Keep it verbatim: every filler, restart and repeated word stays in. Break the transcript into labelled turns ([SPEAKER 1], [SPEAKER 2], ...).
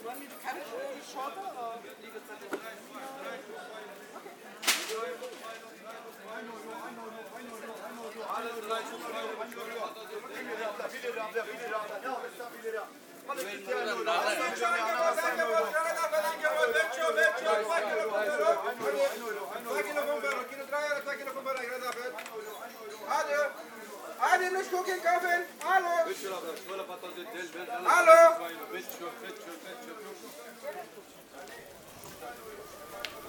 [SPEAKER 1] want me to cut it shorter or leave it that way?
[SPEAKER 2] Hadi nu skoken kaffen. Hallo. Hallo.